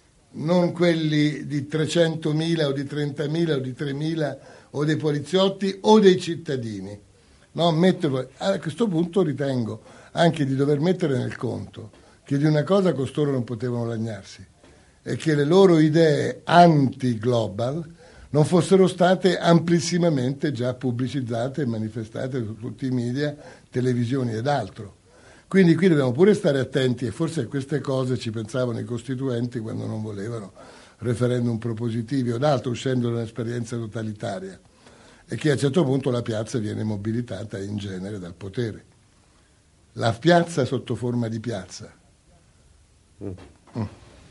non quelli di trecentomila o di trentamila o di tremila o dei poliziotti o dei cittadini. No? Metterlo, a questo punto ritengo anche di dover mettere nel conto che di una cosa costoro non potevano lagnarsi e che le loro idee anti-global non fossero state amplissimamente già pubblicizzate e manifestate su tutti i media, televisioni ed altro. Quindi qui dobbiamo pure stare attenti, e forse a queste cose ci pensavano i costituenti quando non volevano referendum propositivi o d'altro, uscendo da un'esperienza totalitaria, e che a un certo punto la piazza viene mobilitata in genere dal potere. La piazza sotto forma di piazza. Mm.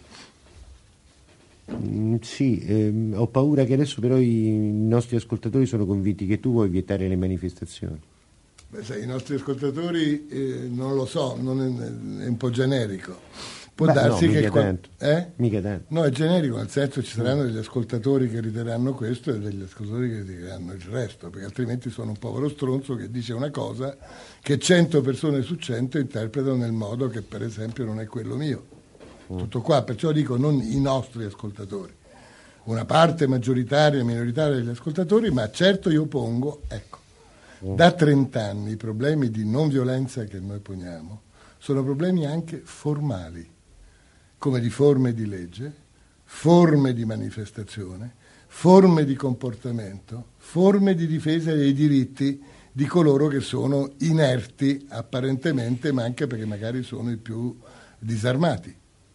Mm, sì, ehm, ho paura che adesso però i nostri ascoltatori sono convinti che tu vuoi vietare le manifestazioni. Beh, sai, i nostri ascoltatori eh, non lo so, non è, è un po' generico. Può Beh, darsi no, che mica qual- tanto. Eh? Mica tanto. No, è generico, nel senso ci saranno degli ascoltatori che riteranno questo e degli ascoltatori che riteranno il resto, perché altrimenti sono un povero stronzo che dice una cosa che cento persone su cento interpretano nel modo che per esempio non è quello mio. Mm. Tutto qua, perciò dico non i nostri ascoltatori, una parte maggioritaria, minoritaria degli ascoltatori, ma certo io pongo, ecco, mm. da trent'anni i problemi di non violenza che noi poniamo sono problemi anche formali, come di forme di legge, forme di manifestazione, forme di comportamento, forme di difesa dei diritti di coloro che sono inerti apparentemente, ma anche perché magari sono i più disarmati.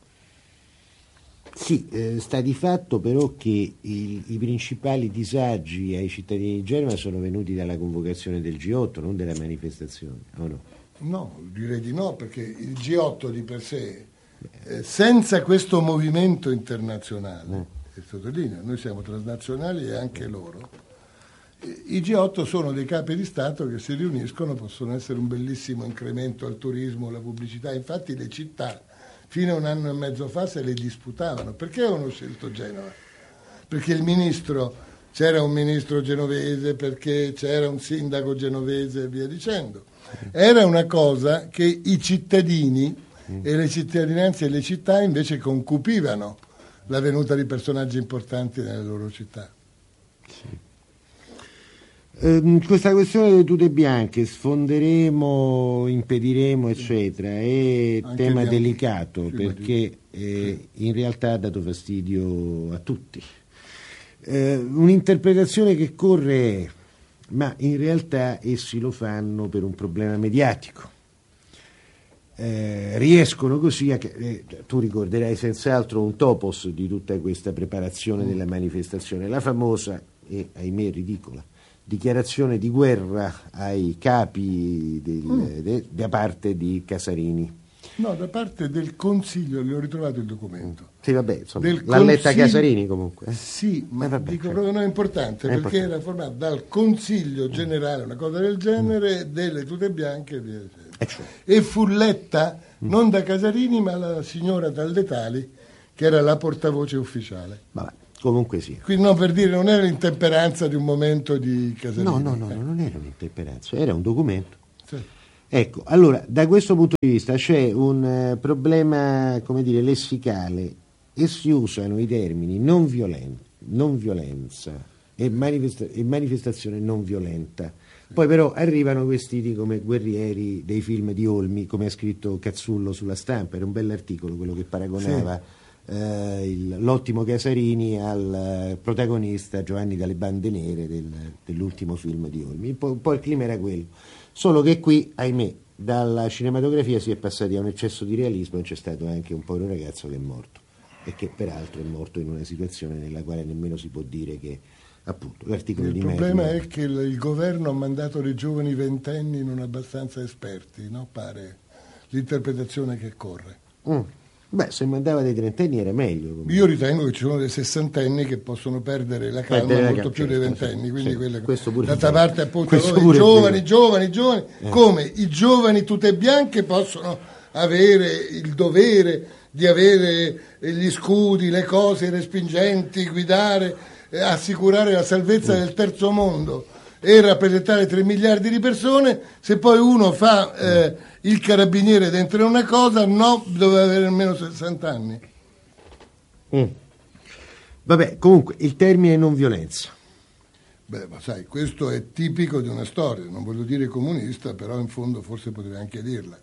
Sì, eh, sta di fatto però che il, i principali disagi ai cittadini di Genova sono venuti dalla convocazione del G otto, non della manifestazione, o no? No, direi di no, perché il G otto di per sé, eh, senza questo movimento internazionale, e sottolineo, noi siamo transnazionali e anche loro, eh, i G otto sono dei capi di Stato che si riuniscono, possono essere un bellissimo incremento al turismo, alla pubblicità, infatti le città fino a un anno e mezzo fa se le disputavano. Perché avevano scelto Genova? Perché il ministro, c'era un ministro genovese, perché c'era un sindaco genovese e via dicendo. Era una cosa che i cittadini e le cittadinanze e le città invece concupivano la venuta di personaggi importanti nelle loro città. Sì. Eh, questa questione delle tute bianche, sfonderemo, impediremo, eccetera, è Anche tema abbiamo, delicato sì, perché eh, in realtà ha dato fastidio a tutti. Eh, un'interpretazione che corre è, ma in realtà essi lo fanno per un problema mediatico. Eh, riescono così a... Eh, tu ricorderai senz'altro un topos di tutta questa preparazione mm. della manifestazione, la famosa e ahimè ridicola dichiarazione di guerra ai capi del, mm. de, da parte di Casarini. No, da parte del Consiglio, le ho ritrovato il documento. Sì, vabbè, insomma, del l'ha letta Consiglio... Casarini comunque. Sì, ma eh, vabbè, dico cioè... proprio non è importante, è perché importante. era formato dal Consiglio generale, una cosa del genere, mm. delle tute bianche e via dicendo. Eh, cioè. E fu letta mm. non da Casarini, ma la signora Taldetali, che era la portavoce ufficiale. Vabbè. Comunque sia. Quindi no, per dire, non era l'intemperanza di un momento di Casalini. No, no, no, no, non era un'intemperanza, era un documento. Sì. Ecco, allora, da questo punto di vista c'è un eh, problema, come dire, lessicale, e si usano i termini non, violen- non violenza e, manifesta- e manifestazione non violenta. Poi però arrivano vestiti come guerrieri dei film di Olmi, come ha scritto Cazzullo sulla Stampa, era un bell'articolo quello che paragonava sì. eh, il, l'ottimo Casarini al eh, protagonista Giovanni dalle bande nere del, dell'ultimo film di Olmi. Un po', un po' il clima era quello, solo che qui, ahimè, dalla cinematografia si è passati a un eccesso di realismo e c'è stato anche un povero ragazzo che è morto, e che peraltro è morto in una situazione nella quale nemmeno si può dire che, appunto, l'articolo il di problema Merlo... è che il, il governo ha mandato dei giovani ventenni non abbastanza esperti, no? Pare l'interpretazione che corre. Mm. Beh, se mandava dei trentenni era meglio. Comunque. Io ritengo che ci sono dei sessantenni che possono perdere la calma perdere molto la più dei ventenni, sì, quindi sì, quelle questo pure d'altra parte appunto questo i giovani, giovani, giovani, eh. come i giovani tute bianche possono avere il dovere di avere gli scudi, le cose, i respingenti, guidare, eh, assicurare la salvezza mm. del terzo mondo e rappresentare tre miliardi di persone, se poi uno fa eh, il carabiniere dentro una cosa, no, doveva avere almeno sessanta anni. Mm. Vabbè, comunque, il termine non violenza. Beh, ma sai, questo è tipico di una storia, non voglio dire comunista, però in fondo forse potrei anche dirla.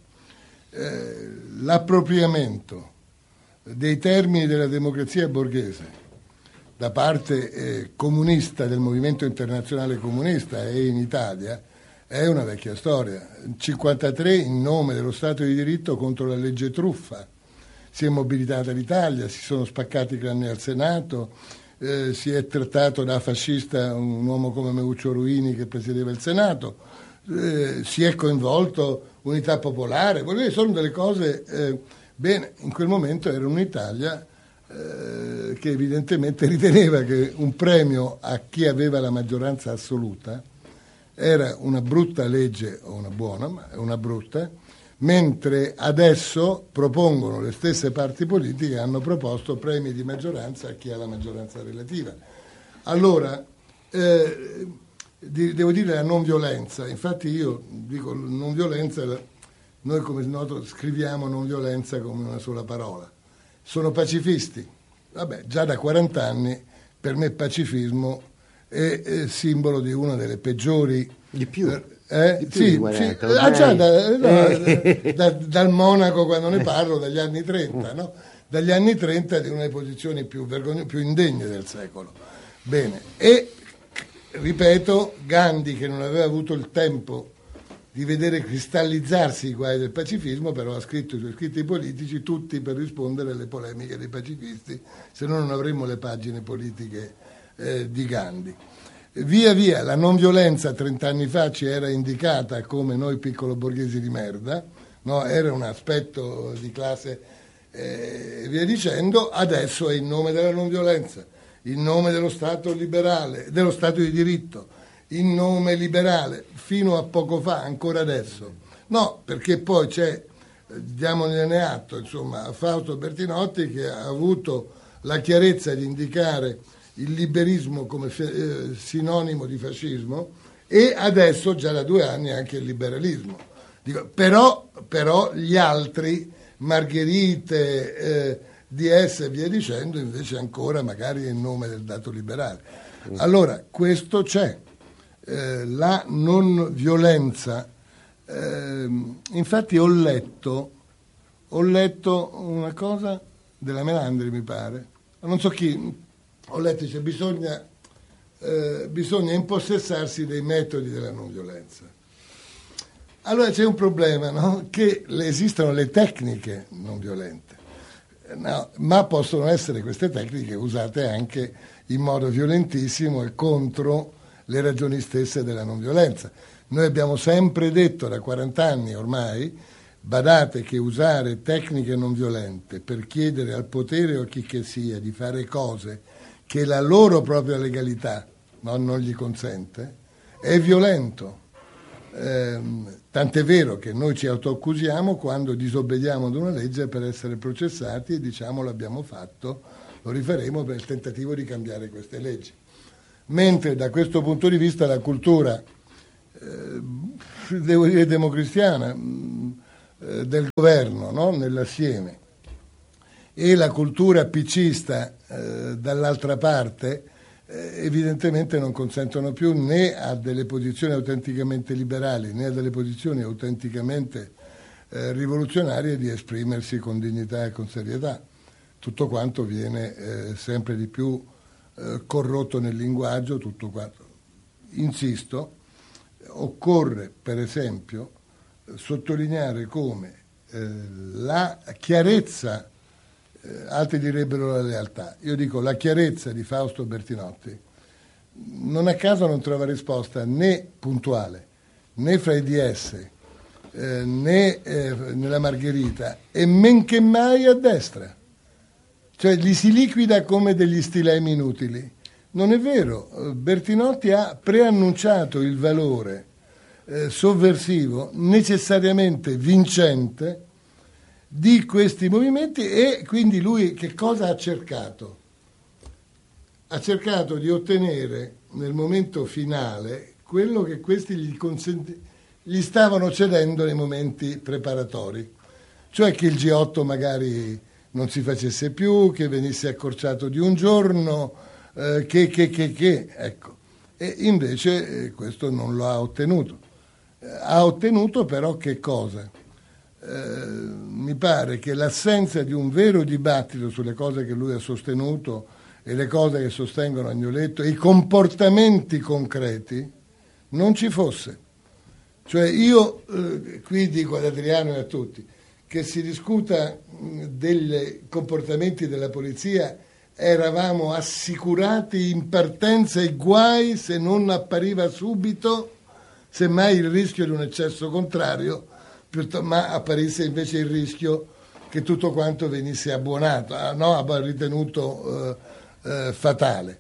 Eh, l'appropriamento dei termini della democrazia borghese da parte eh, comunista del movimento internazionale comunista e in Italia è una vecchia storia. Nel cinquantatré, in nome dello Stato di diritto contro la legge truffa, si è mobilitata l'Italia, si sono spaccati i cranni al Senato, eh, si è trattato da fascista un uomo come Meuccio Ruini che presiedeva il Senato, eh, si è coinvolto Unità Popolare, vuol dire, sono delle cose, eh, bene, in quel momento era un'Italia eh, che evidentemente riteneva che un premio a chi aveva la maggioranza assoluta era una brutta legge, o una buona, ma una brutta, mentre adesso propongono le stesse parti politiche, hanno proposto premi di maggioranza a chi ha la maggioranza relativa. Allora, eh, devo dire la non violenza, infatti io dico non violenza, noi come noto scriviamo non violenza come una sola parola. Sono pacifisti? Vabbè, già da quaranta anni per me pacifismo è, è simbolo di una delle peggiori... Di più? Eh? Di più sì, di quaranta, sì. Ah, già da, no, da, dal Monaco quando ne parlo, dagli anni trenta, no? Dagli anni trenta di una delle posizioni più, vergogn- più indegne del secolo. Bene, e ripeto, Gandhi, che non aveva avuto il tempo di vedere cristallizzarsi i guai del pacifismo, però ha scritto i suoi scritti politici tutti per rispondere alle polemiche dei pacifisti, se no non avremmo le pagine politiche eh, di Gandhi. Via via la non violenza trent'anni fa ci era indicata come noi piccolo borghesi di merda, no? Era un aspetto di classe e eh, via dicendo, adesso è in nome della non violenza, in nome dello Stato liberale, dello Stato di diritto, in nome liberale, fino a poco fa, ancora adesso. No, perché poi c'è, diamone atto, insomma, Fausto Bertinotti che ha avuto la chiarezza di indicare il liberismo come eh, sinonimo di fascismo e adesso già da due anni anche il liberalismo. Dico, però, però gli altri, Margherite, eh, D S e via dicendo, invece ancora magari in nome del dato liberale. Allora, questo c'è. Eh, la non violenza, eh, infatti ho letto, ho letto una cosa della Melandri, mi pare, non so chi, ho letto, cioè bisogna, eh, bisogna impossessarsi dei metodi della non violenza. Allora c'è un problema, no? Che le, esistono le tecniche non violente, no, ma possono essere queste tecniche usate anche in modo violentissimo e contro le ragioni stesse della non violenza. Noi abbiamo sempre detto da quaranta anni ormai, badate che usare tecniche non violente per chiedere al potere o a chi che sia di fare cose che la loro propria legalità no, non gli consente, è violento. Eh, tant'è vero che noi ci autoaccusiamo quando disobbediamo ad una legge per essere processati e diciamo l'abbiamo fatto lo rifaremo per il tentativo di cambiare queste leggi. Mentre da questo punto di vista la cultura, eh, devo dire democristiana, eh, del governo, no? Nell'assieme, e la cultura piccista eh, dall'altra parte, eh, evidentemente non consentono più né a delle posizioni autenticamente liberali né a delle posizioni autenticamente eh, rivoluzionarie di esprimersi con dignità e con serietà. Tutto quanto viene eh, sempre di più eh, corrotto nel linguaggio, tutto quanto. Insisto, occorre per esempio sottolineare come eh, la chiarezza, eh, altri direbbero la lealtà, io dico la chiarezza di Fausto Bertinotti non a caso non trova risposta né puntuale né fra i D S eh, né eh, nella Margherita e men che mai a destra, cioè li si liquida come degli stilemi inutili. Non è vero, Bertinotti ha preannunciato il valore eh, sovversivo, necessariamente vincente, di questi movimenti, e quindi lui che cosa ha cercato? Ha cercato di ottenere nel momento finale quello che questi gli, consenti- gli stavano cedendo nei momenti preparatori, cioè che il G otto magari non si facesse più, che venisse accorciato di un giorno, eh, che, che, che, che, ecco. E invece eh, questo non lo ha ottenuto. Eh, ha ottenuto però che cosa? Eh, mi pare che l'assenza di un vero dibattito sulle cose che lui ha sostenuto e le cose che sostengono Agnoletto e i comportamenti concreti non ci fosse. Cioè io eh, qui dico ad Adriano e a tutti che si discuta dei comportamenti della polizia, eravamo assicurati in partenza i guai se non appariva subito, semmai il rischio di un eccesso contrario, ma apparisse invece il rischio che tutto quanto venisse abbuonato, no, ritenuto eh, eh, fatale.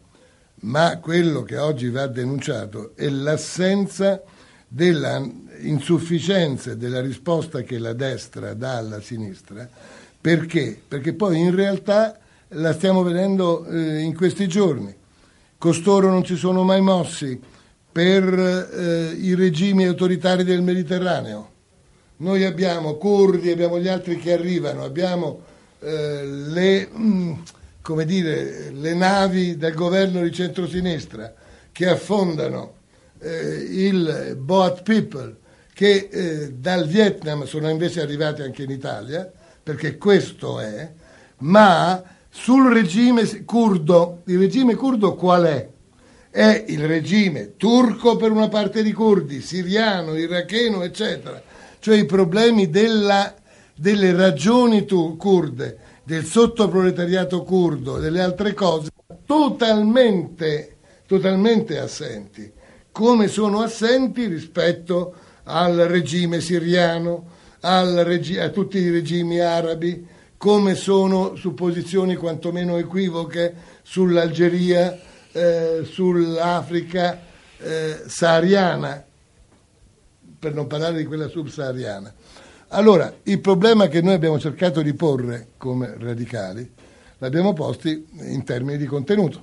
Ma quello che oggi va denunciato è l'assenza della insufficienza della risposta che la destra dà alla sinistra. Perché? Perché poi in realtà la stiamo vedendo eh, in questi giorni. Costoro non si sono mai mossi per eh, i regimi autoritari del Mediterraneo. Noi abbiamo curdi, abbiamo gli altri che arrivano, abbiamo eh, le, mh, come dire, le navi del governo di centrosinistra che affondano eh, il Boat People, che eh, dal Vietnam sono invece arrivati anche in Italia, perché questo è, ma sul regime curdo, il regime curdo qual è? È il regime turco per una parte di curdi, siriano, iracheno, eccetera. Cioè i problemi della, delle ragioni tu, kurde, del sottoproletariato curdo, delle altre cose, totalmente, totalmente assenti, come sono assenti rispetto al regime siriano, al regi- a tutti i regimi arabi, come sono su posizioni quantomeno equivoche sull'Algeria, eh, sull'Africa eh, sahariana, per non parlare di quella subsahariana. Allora, il problema che noi abbiamo cercato di porre come radicali, l'abbiamo posti in termini di contenuto.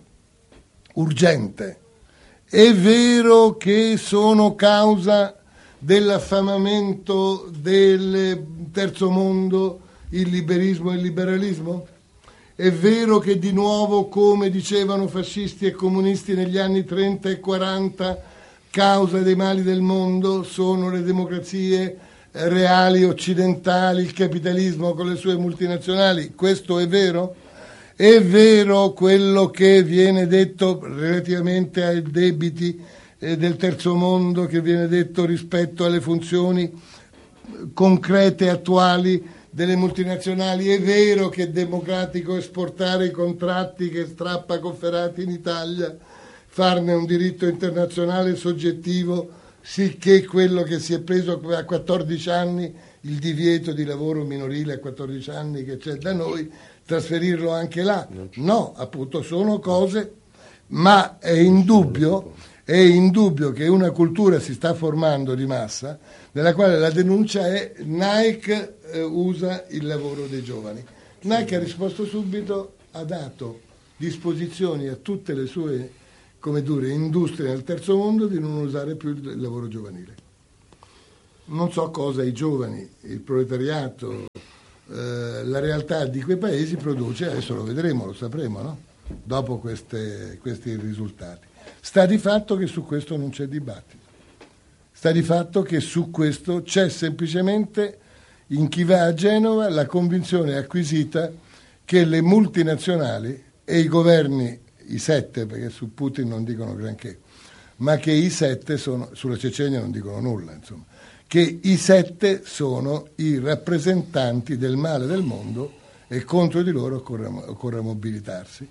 Urgente. È vero che sono causa dell'affamamento del terzo mondo il liberismo e il liberalismo? È vero che di nuovo, come dicevano fascisti e comunisti negli anni trenta e quaranta, causa dei mali del mondo sono le democrazie reali occidentali, il capitalismo con le sue multinazionali? Questo è vero? È vero quello che viene detto relativamente ai debiti eh, del terzo mondo, che viene detto rispetto alle funzioni concrete e attuali delle multinazionali? È vero che è democratico esportare i contratti che strappa Cofferati in Italia, farne un diritto internazionale soggettivo, sicché quello che si è preso a quattordici anni, il divieto di lavoro minorile a quattordici anni che c'è da noi, trasferirlo anche là? No, appunto sono cose, ma è indubbio, è indubbio che una cultura si sta formando di massa, nella quale la denuncia è Nike eh, usa il lavoro dei giovani. Nike ha risposto subito, ha dato disposizioni a tutte le sue, come dire, industrie nel terzo mondo di non usare più il lavoro giovanile. Non so cosa i giovani, il proletariato, eh, la realtà di quei paesi produce, adesso lo vedremo, lo sapremo, no? Dopo queste, questi risultati. Sta di fatto che su questo non c'è dibattito. Sta di fatto che su questo c'è semplicemente in chi va a Genova la convinzione acquisita che le multinazionali e i governi, i sette, perché su Putin non dicono granché, ma che i sette sono, sulla Cecenia non dicono nulla, insomma, che i sette sono i rappresentanti del male del mondo e contro di loro occorre, occorre mobilitarsi.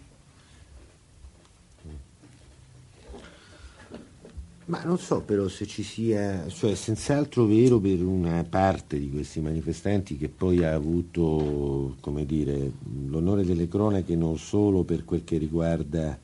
Ma non so però se ci sia, cioè senz'altro vero per una parte di questi manifestanti che poi ha avuto, come dire, l'onore delle cronache non solo per quel che riguarda,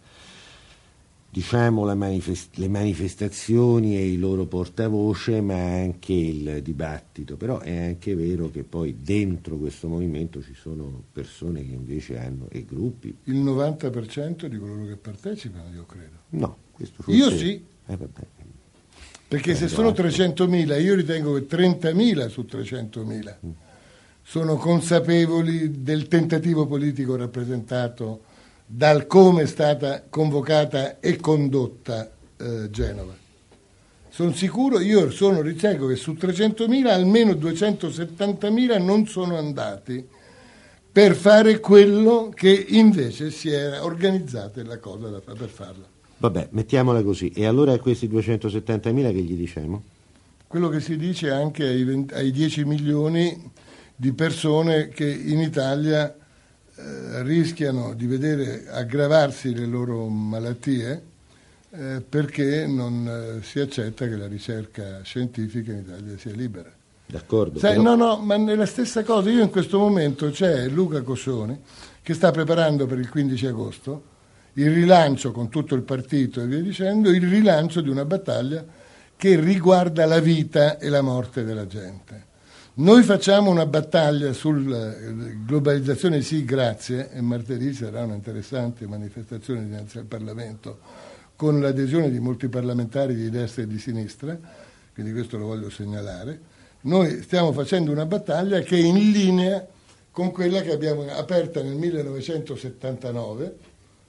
diciamo, la manifest- le manifestazioni e i loro portavoce, ma anche il dibattito. Però è anche vero che poi dentro questo movimento ci sono persone che invece hanno, e gruppi. Il novanta per cento di coloro che partecipano, io credo. No, questo forse... Io sì. Eh, vabbè. Perché se sono trecentomila, io ritengo che trentamila su trecentomila sono consapevoli del tentativo politico rappresentato dal come è stata convocata e condotta eh, Genova. Sono sicuro, io sono, ritengo che su trecentomila almeno duecentosettantamila non sono andati per fare quello che invece si era organizzata la cosa da, per farla. Vabbè, mettiamola così. E allora a questi duecentosettantamila che gli diciamo? Quello che si dice anche ai, venti, ai dieci milioni di persone che in Italia eh, rischiano di vedere aggravarsi le loro malattie eh, perché non eh, si accetta che la ricerca scientifica in Italia sia libera. D'accordo. Sai, però... No, no, ma è la stessa cosa. Io in questo momento c'è Luca Coscioni che sta preparando per il quindici agosto il rilancio con tutto il partito e via dicendo, il rilancio di una battaglia che riguarda la vita e la morte della gente. Noi facciamo una battaglia sulla globalizzazione, sì, grazie, e martedì sarà una interessante manifestazione dinanzi al Parlamento con l'adesione di molti parlamentari di destra e di sinistra, quindi questo lo voglio segnalare. Noi stiamo facendo una battaglia che è in linea con quella che abbiamo aperta nel millenovecentosettantanove,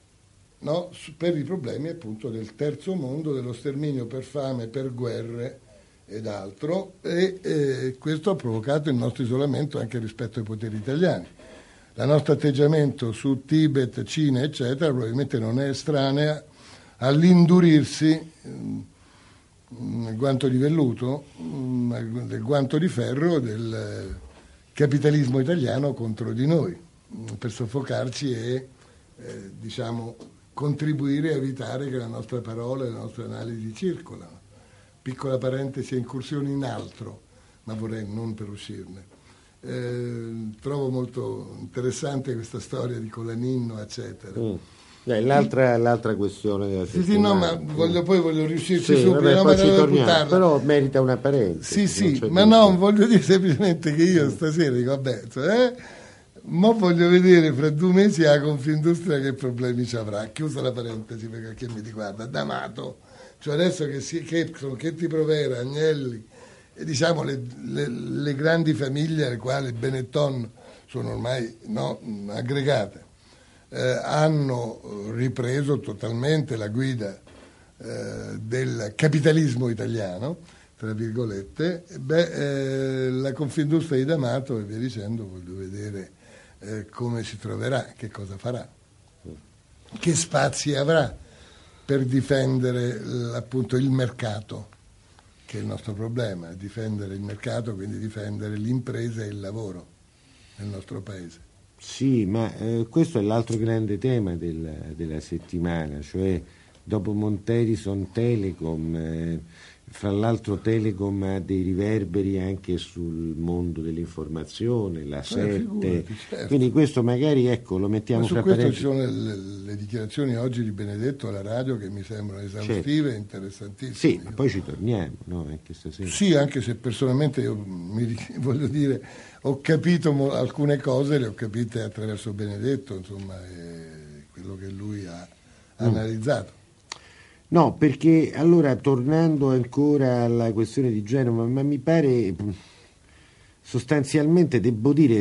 no, per i problemi appunto del terzo mondo, dello sterminio per fame, per guerre ed altro, e eh, questo ha provocato il nostro isolamento anche rispetto ai poteri italiani. Il nostro atteggiamento su Tibet, Cina, eccetera, probabilmente non è estranea all'indurirsi nel guanto di velluto, del guanto di ferro del capitalismo italiano contro di noi, per soffocarci e eh, diciamo contribuire a evitare che la nostra parola e le nostre analisi circolano. Piccola parentesi, incursioni in altro, ma vorrei non per uscirne. Eh, trovo molto interessante questa storia di Colaninno, eccetera. Mm. Eh, l'altra, l'altra questione della sì, sì, no, ma voglio, poi voglio riuscirci sì, subito, vabbè, no, poi ma ci torniamo, buttarla. Però merita una parentesi. Sì, sì, ma no, voglio dire semplicemente che io stasera dico, vabbè, cioè, eh, ma voglio vedere fra due mesi la Confindustria che problemi ci avrà. Chiusa la parentesi perché chi mi riguarda, D'Amato, cioè adesso che, si, che, che ti Provera, Agnelli, e diciamo le, le, le grandi famiglie alle quali Benetton sono ormai no, aggregate, eh, hanno ripreso totalmente la guida eh, del capitalismo italiano, tra virgolette, beh, eh, la Confindustria di D'Amato e via dicendo, voglio vedere eh, come si troverà, che cosa farà, che spazi avrà per difendere appunto il mercato, che è il nostro problema, difendere il mercato, quindi difendere l'impresa e il lavoro nel nostro paese. Sì, ma eh, questo è l'altro grande tema del, della settimana, cioè dopo Monterison Telecom, eh, fra l'altro Telecom ha dei riverberi anche sul mondo dell'informazione, la sette, figurati, certo. Quindi questo magari ecco lo mettiamo ma su fra questo parentesi. Ci sono le, le dichiarazioni oggi di Benedetto alla radio che mi sembrano esaustive e certo. interessantissime. Sì, ma poi ci torniamo, no? Anche stasera. Sì, anche se personalmente io mi voglio dire ho capito mo, alcune cose, le ho capite attraverso Benedetto, insomma, e quello che lui ha mm. analizzato. No, perché allora, tornando ancora alla questione di Genova, ma mi pare sostanzialmente, devo dire,